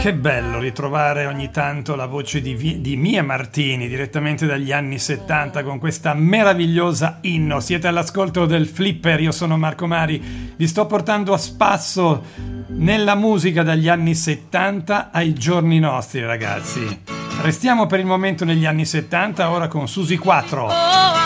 Che bello ritrovare ogni tanto la voce di Mia Martini direttamente dagli anni 70 con questa meravigliosa inno. Siete all'ascolto del Flipper, io sono Marco Mari, vi sto portando a spasso nella musica dagli anni 70 ai giorni nostri, ragazzi. Restiamo per il momento negli anni 70, ora con Susi 4.